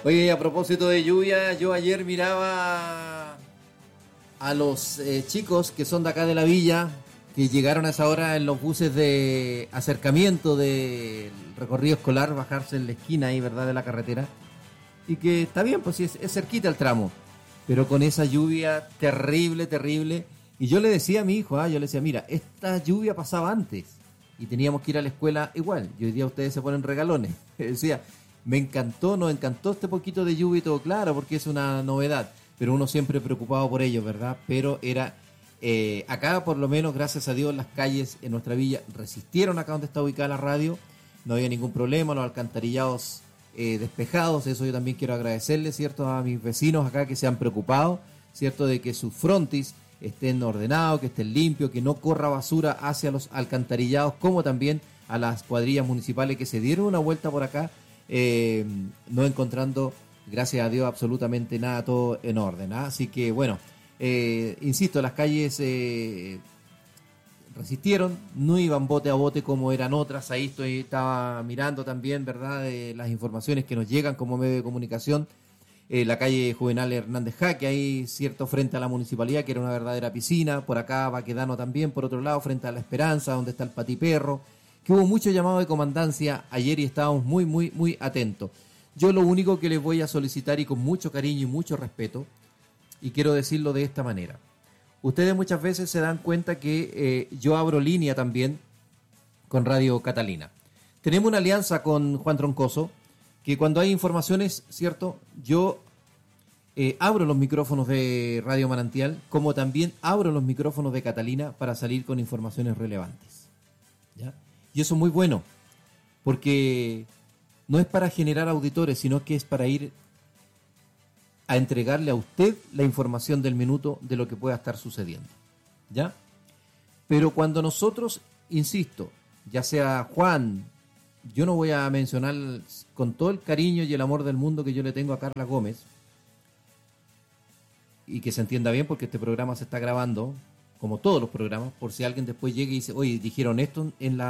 Oye, a propósito de lluvia, yo ayer miraba a los chicos que son de acá de la villa, que llegaron a esa hora en los buses de acercamiento del recorrido escolar, bajarse en la esquina ahí, ¿verdad?, de la carretera. Y que está bien, pues sí, es cerquita el tramo, pero con esa lluvia terrible, terrible. Y yo le decía a mi hijo, yo le decía, mira, esta lluvia pasaba antes y teníamos que ir a la escuela igual. Y hoy día ustedes se ponen regalones. Decía, me encantó, nos encantó este poquito de lluvia y todo, claro, porque es una novedad. Pero uno siempre preocupado por ello, ¿verdad? Pero era, acá por lo menos, gracias a Dios, las calles en nuestra villa resistieron acá donde está ubicada la radio. No había ningún problema, los alcantarillados despejados. Eso yo también quiero agradecerle, ¿cierto?, a mis vecinos acá que se han preocupado, ¿cierto?, de que sus frontis estén ordenados, que estén limpios, que no corra basura hacia los alcantarillados, como también a las cuadrillas municipales que se dieron una vuelta por acá, no encontrando, gracias a Dios, absolutamente nada, todo en orden. Así que bueno, insisto, las calles resistieron, no iban bote a bote como eran otras. Ahí estaba mirando también, ¿verdad?, las informaciones que nos llegan como medio de comunicación. La calle Juvenal Hernández Jaque, ahí cierto frente a la municipalidad, que era una verdadera piscina. Por acá Baquedano también, por otro lado, frente a La Esperanza, donde está el Patiperro, que hubo mucho llamado de comandancia ayer y estábamos muy, muy, muy atentos. Yo lo único que les voy a solicitar, y con mucho cariño y mucho respeto, y quiero decirlo de esta manera. Ustedes muchas veces se dan cuenta que yo abro línea también con Radio Catalina. Tenemos una alianza con Juan Troncoso, que cuando hay informaciones, ¿cierto?, yo abro los micrófonos de Radio Manantial, como también abro los micrófonos de Catalina para salir con informaciones relevantes, ¿ya? Y eso es muy bueno, porque no es para generar auditores, sino que es para ir a entregarle a usted la información del minuto de lo que pueda estar sucediendo, ¿ya? Pero cuando nosotros, insisto, ya sea Juan, yo no voy a mencionar, con todo el cariño y el amor del mundo que yo le tengo a Carla Gómez, y que se entienda bien porque este programa se está grabando, como todos los programas, por si alguien después llega y dice, oye, dijeron esto en la